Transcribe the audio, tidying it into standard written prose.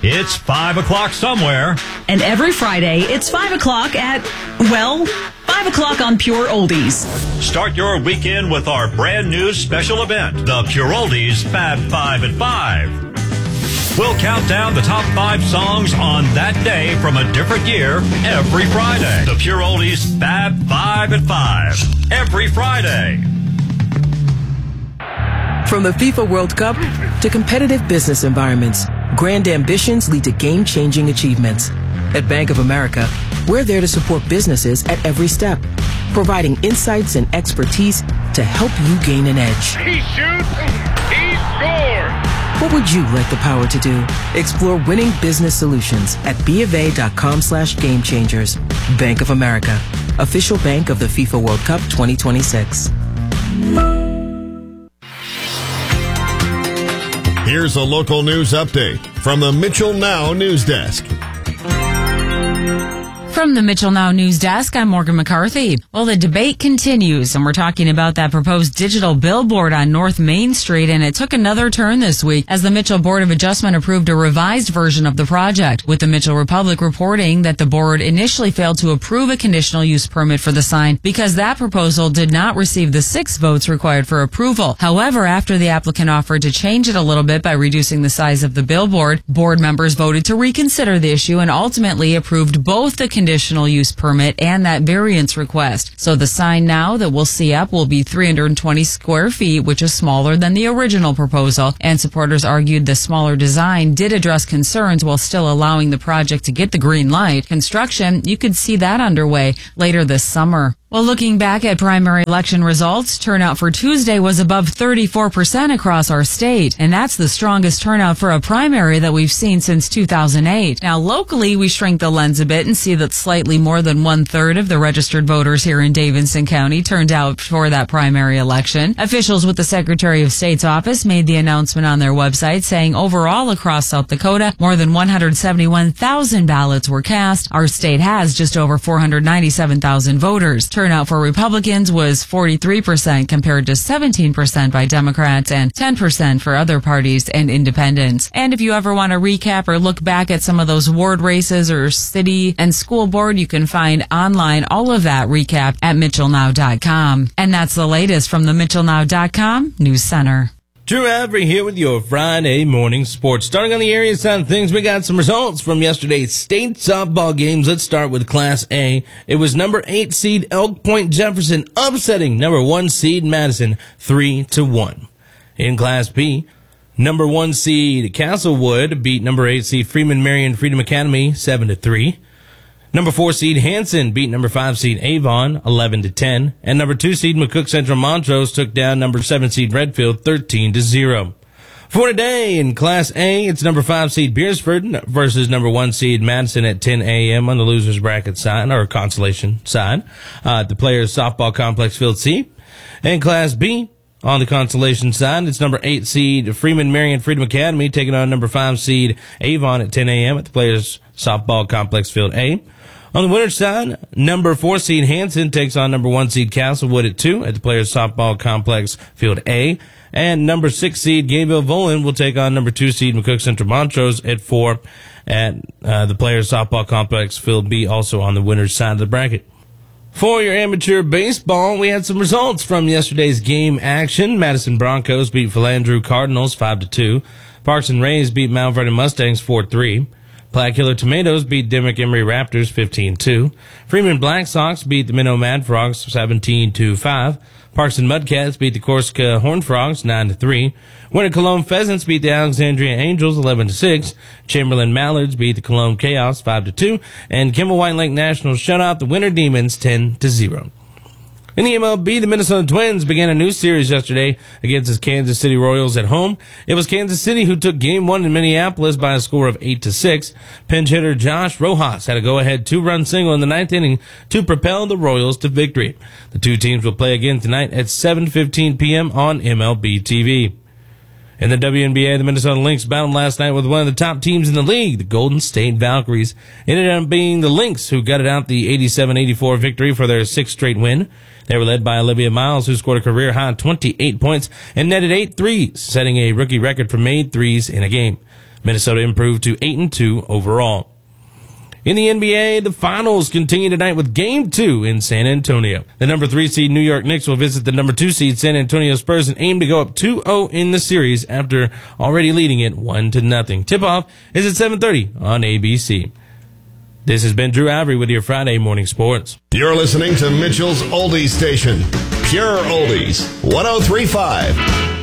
it's 5 o'clock somewhere. And every Friday, it's 5 o'clock at, 5 o'clock on Pure Oldies. Start your weekend with our brand new special event, the Pure Oldies Fab 5 at 5. We'll count down the top 5 songs on that day from a different year every Friday. The Pure Oldies Fab 5 at 5. Every Friday. From the FIFA World Cup to competitive business environments, grand ambitions lead to game-changing achievements. At Bank of America, we're there to support businesses at every step, providing insights and expertise to help you gain an edge. He shoots, he scores! What would you like the power to do? Explore winning business solutions at BofA.com/gamechangers. Bank of America, official bank of the FIFA World Cup 2026. Here's a local news update from the Mitchell Now News Desk. From the Mitchell Now News Desk, I'm Morgan McCarthy. Well, the debate continues, and we're talking about that proposed digital billboard on North Main Street, and it took another turn this week as the Mitchell Board of Adjustment approved a revised version of the project, with the Mitchell Republic reporting that the board initially failed to approve a conditional use permit for the sign because that proposal did not receive the 6 votes required for approval. However, after the applicant offered to change it a little bit by reducing the size of the billboard, board members voted to reconsider the issue and ultimately approved both the conditional use permit and that variance request. So the sign now that we'll see up will be 320 square feet, which is smaller than the original proposal, and supporters argued the smaller design did address concerns while still allowing the project to get the green light. Construction, you could see that underway later this summer. Well, looking back at primary election results, turnout for Tuesday was above 34% across our state, and that's the strongest turnout for a primary that we've seen since 2008. Now, locally, we shrink the lens a bit and see that slightly more than 1/3 of the registered voters here in Davidson County turned out for that primary election. Officials with the Secretary of State's office made the announcement on their website saying overall across South Dakota, more than 171,000 ballots were cast. Our state has just over 497,000 voters. Turnout for Republicans was 43% compared to 17% by Democrats and 10% for other parties and independents. And if you ever want to recap or look back at some of those ward races or city and school board, you can find online all of that recap at mitchellnow.com. And that's the latest from the mitchellnow.com News Center. Drew Avery here with your Friday morning sports. Starting on the area side of things, we got some results from yesterday's state softball games. Let's start with Class A. It was number 8 seed Elk Point Jefferson upsetting number 1 seed Madison 3-1. In Class B, number 1 seed Castlewood beat number 8 seed Freeman Marion Freedom Academy 7-3. Number 4 seed Hanson beat number 5 seed Avon 11-10, and number 2 seed McCook Central Montrose took down number 7 seed Redfield 13-0. For today in Class A, it's number 5 seed Beersford versus number 1 seed Madison at 10 a.m. on the losers bracket side, or consolation side, at the Players Softball Complex Field C. In Class B, on the consolation side, it's number 8 seed Freeman Marion Freedom Academy taking on number 5 seed Avon at 10 a.m. at the Players Softball Complex Field A. On the winner's side, number 4 seed Hanson takes on number 1 seed Castlewood at 2 at the Players Softball Complex Field A. And number 6 seed Gayville Volin will take on number 2 seed McCook Central Montrose at 4 at the Players Softball Complex Field B, also on the winner's side of the bracket. For your amateur baseball, we had some results from yesterday's game action. Madison Broncos beat Philandrew Cardinals 5-2. Parks and Rays beat Mount Vernon Mustangs 4-3. Platte Killer Tomatoes beat Dimmock Emery Raptors 15-2. Freeman Black Sox beat the Minnow Mad Frogs 17-5. Parks and Mudcats beat the Corsica Horned Frogs 9-3. Winter Cologne Pheasants beat the Alexandria Angels 11-6. Chamberlain Mallards beat the Cologne Chaos 5-2. And Kimball White Lake Nationals shut out the Winter Demons 10-0. In the MLB, the Minnesota Twins began a new series yesterday against the Kansas City Royals at home. It was Kansas City who took Game 1 in Minneapolis by a score of 8-6. Pinch hitter Josh Rojas had a go-ahead 2-run single in the 9th inning to propel the Royals to victory. The two teams will play again tonight at 7:15 p.m. on MLB TV. In the WNBA, the Minnesota Lynx battled last night with one of the top teams in the league, the Golden State Valkyries. It ended up being the Lynx who gutted out the 87-84 victory for their 6th straight win. They were led by Olivia Miles, who scored a career-high 28 points and netted 8 threes, setting a rookie record for made threes in a game. Minnesota improved to 8-2 overall. In the NBA, the finals continue tonight with Game 2 in San Antonio. The number 3 seed New York Knicks will visit the number 2 seed San Antonio Spurs and aim to go up 2-0 in the series after already leading it 1-0. Tip-off is at 7:30 on ABC. This has been Drew Avery with your Friday Morning Sports. You're listening to Mitchell's Oldies Station. Pure Oldies, 103.5.